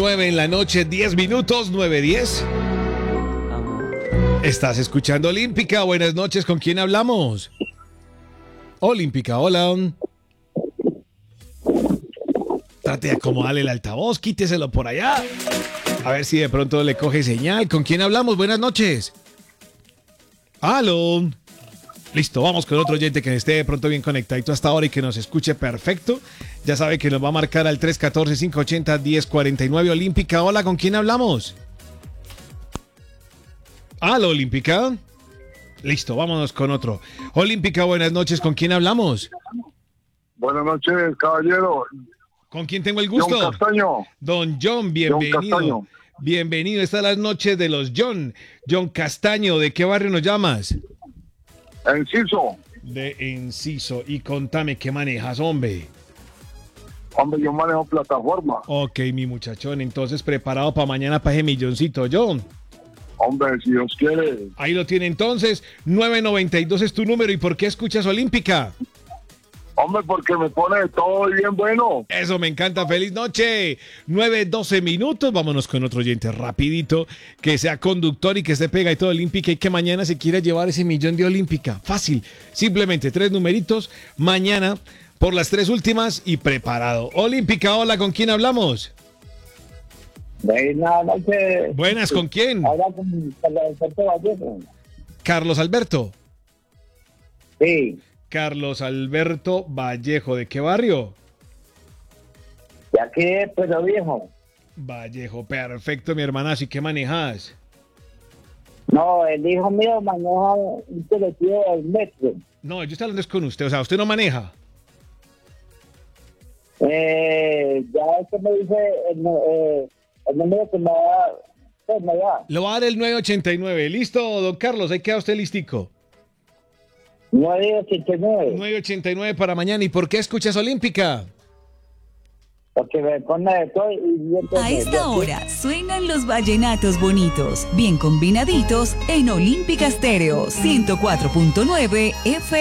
9 en la noche, 10 minutos, 9:10. Estás escuchando Olímpica. Buenas noches, ¿con quién hablamos? Olímpica, hola. Trate de acomodarle el altavoz, quíteselo por allá. A ver si de pronto le coge señal. ¿Con quién hablamos? Buenas noches. ¡Aló! Listo, vamos con otro oyente que esté de pronto bien conectadito hasta ahora y que nos escuche perfecto. Ya sabe que nos va a marcar al 314-580-1049. Olímpica, hola, ¿con quién hablamos? ¡Aló, Olímpica! Listo, vámonos con otro. Olímpica, buenas noches, ¿con quién hablamos? Buenas noches, caballero. ¿Con quién tengo el gusto? John Castaño. Don John, bienvenido. John Castaño. Bienvenido, esta es la noche de los John. John Castaño, ¿de qué barrio nos llamas? Enciso. De Enciso. Y contame, ¿qué manejas, hombre? Hombre, yo manejo plataforma. Ok, mi muchachón, entonces preparado para mañana para ese milloncito, John. Hombre, si Dios quiere. Ahí lo tiene entonces, 992 es tu número. ¿Y por qué escuchas Olímpica? Hombre, porque me pone todo bien bueno. Eso me encanta, feliz noche. 9:12 minutos, vámonos con otro oyente rapidito, que sea conductor y que se pega y todo Olímpica y que mañana se quiera llevar ese millón de Olímpica. Fácil, simplemente 3 numeritos, mañana por las 3 últimas y preparado. Olímpica, hola, ¿con quién hablamos? Buenas noches. Buenas, ¿con quién? Habla con Carlos Alberto Vallejo. Carlos Alberto. Sí, Carlos Alberto Vallejo, ¿de qué barrio? de aquí, pero viejo. Vallejo, perfecto, mi hermanazo. ¿Y qué manejas? No, el hijo mío maneja un colectivo del metro. No, yo estoy hablando es con usted, o sea, ¿usted no maneja? Ya este me dice el número que me da, pues me da. Le voy a dar el 989. ¿Listo, don Carlos? Ahí queda usted listico. 989. 989 para mañana. ¿Y por qué escuchas Olímpica? Porque me pone de todo y A esta hora suenan los vallenatos bonitos, bien combinaditos en Olímpica Estéreo 104.9 FM.